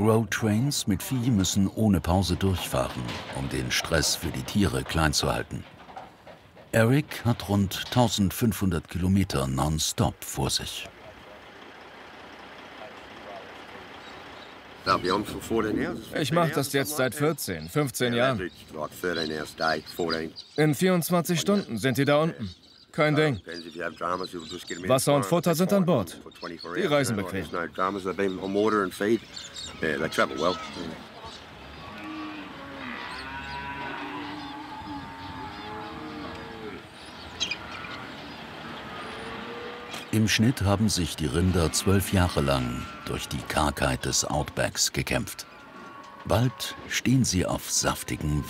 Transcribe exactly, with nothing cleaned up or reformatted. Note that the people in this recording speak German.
Roadtrains mit Vieh müssen ohne Pause durchfahren, um den Stress für die Tiere klein zu halten. Eric hat rund eintausendfünfhundert Kilometer nonstop vor sich. Ich mache das jetzt seit vierzehn, fünfzehn Jahren. In vierundzwanzig Stunden sind die da unten. Kein Ding. Wasser und Futter sind an Bord. Die reisen bequem. Im Schnitt haben sich die Rinder zwölf Jahre lang durch die Kargheit des Outbacks gekämpft. Bald stehen sie auf saftigen